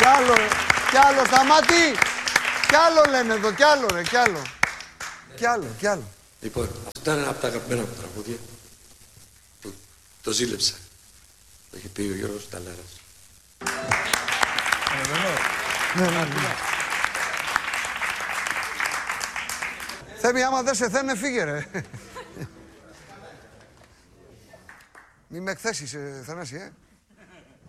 Κι άλλο, Σταμάτη. Κι άλλο λένε εδώ, κι άλλο ρε, κι άλλο. Λοιπόν, αυτό ήταν ένα από τα αγαπημένα μου τραγούδια που το ζήλεψα. Το είχε πει ο Γιώργος Ταλάρας. Ναι. Θέμη, άμα δεν σε θένε, φύγε ρε. Μη με εκθέσεις, Θανάση,